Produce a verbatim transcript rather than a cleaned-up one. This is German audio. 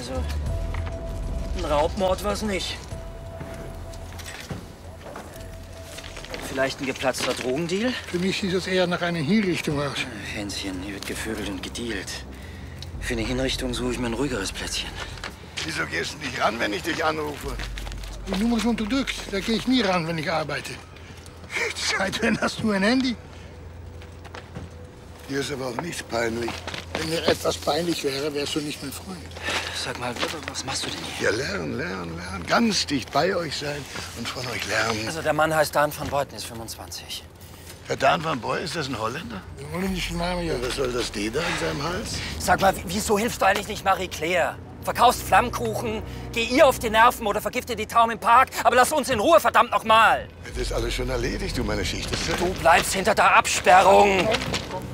Also, ein Raubmord war es nicht. Vielleicht ein geplatzter Drogendeal? Für mich sieht das eher nach einer Hinrichtung aus. Hänschen, hier wird gevögelt und gedealt. Für eine Hinrichtung suche ich mir ein ruhigeres Plätzchen. Wieso gehst du nicht ran, wenn ich dich anrufe? Die Nummer ist unterdrückt. Da gehe ich nie ran, wenn ich arbeite. Seit wann hast du ein Handy? Dir ist aber auch nichts peinlich. Wenn mir etwas peinlich wäre, wärst du nicht mein Freund. Sag mal, was machst du denn hier? Ja, lernen, lernen, lernen. Ganz dicht bei euch sein und von euch lernen. Also, der Mann heißt Dan van Beuten, ist fünfundzwanzig. Herr Dan van Boy, ist das ein Holländer? Der holländische Name, ja. Ja, was soll das D da in seinem Hals? Sag mal, wieso hilfst du eigentlich nicht Marie-Claire? Verkaufst Flammkuchen, geh ihr auf die Nerven oder vergifte die Taum im Park, aber lass uns in Ruhe, verdammt noch mal. Das ist alles schon erledigt, du, meine Schicht ist fertig. Du bleibst hinter der Absperrung. Komm, komm.